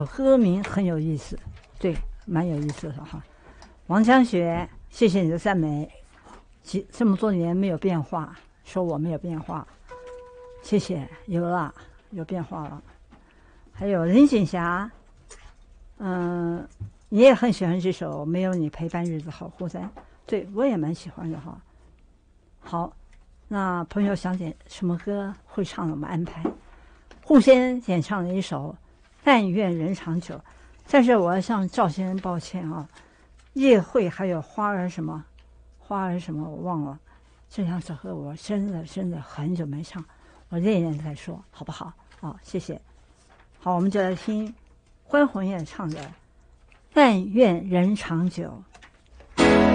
歌名很有意思，对，蛮有意思的哈。王江雪，谢谢你的赞美，这么多年没有变化，说我没有变化，谢谢，有了，有变化了。还有林锦霞，你也很喜欢这首《没有你陪伴日子好孤单》，对我也蛮喜欢的哈。好，那朋友想点什么歌会唱的，我们安排。顾先演唱了一首《但愿人长久》，在这我要向赵先生抱歉啊。叶慧还有花儿什么我忘了，这两首歌我真的很久没唱，我练练再说好不好？好，谢谢。好，我们就来听关宏演唱的《但愿人长久》。